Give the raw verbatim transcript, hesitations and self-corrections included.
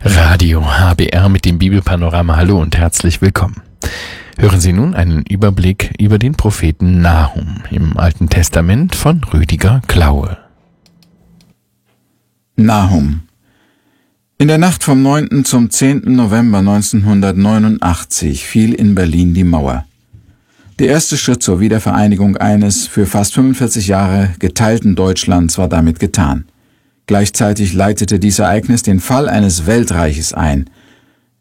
Radio H B R mit dem Bibelpanorama. Hallo und herzlich willkommen. Hören Sie nun einen Überblick über den Propheten Nahum im Alten Testament von Rüdiger Klaue. Nahum. In der Nacht vom neunten zum zehnten November neunzehnhundertneunundachtzig fiel in Berlin die Mauer. Der erste Schritt zur Wiedervereinigung eines für fast fünfundvierzig Jahre geteilten Deutschlands war damit getan. Gleichzeitig leitete dies Ereignis den Fall eines Weltreiches ein,